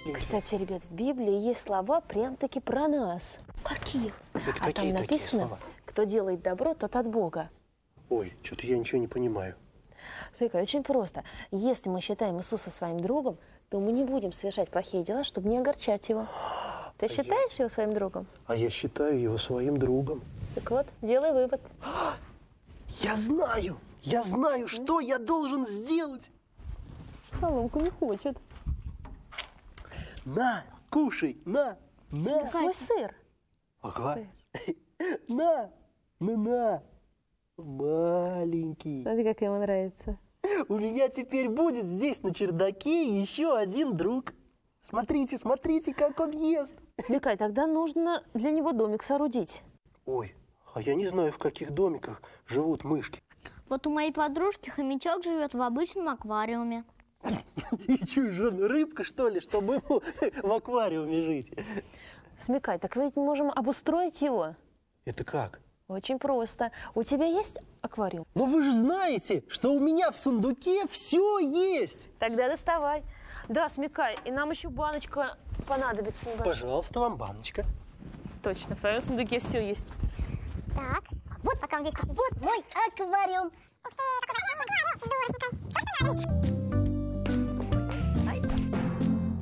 Кстати, ребят, в Библии есть слова прям-таки про нас. Какие? Это А какие там такие написано, слова? кто делает добро, тот от Бога. Ой, что-то я ничего не понимаю. Смотри, очень просто. Если мы считаем Иисуса своим другом, то мы не будем совершать плохие дела, чтобы не огорчать его. Ты считаешь его своим другом? А я считаю его своим другом. Так вот, делай вывод. Я знаю, что я должен сделать. Соломку не хочет. На, кушай, на. Свой сыр. Ага. На. Маленький. Смотри, как ему нравится. У меня теперь будет здесь на чердаке еще один друг. Смотрите, как он ест. Смекай, тогда нужно для него домик соорудить. Ой, а я не знаю, в каких домиках живут мышки. Вот у моей подружки хомячок живет в обычном аквариуме. И чё же он, рыбка, что ли, чтобы ему в аквариуме жить? Смекай, так ведь мы можем обустроить его. Это как? Очень просто. У тебя есть аквариум? Но вы же знаете, что у меня в сундуке все есть. Тогда доставай. Да, смекай, и нам еще баночка понадобится небольшая. Пожалуйста, вам баночка. Точно, в твоем сундуке все есть. Так, вот пока он здесь, вот мой аквариум. Ух ты, какой здорово,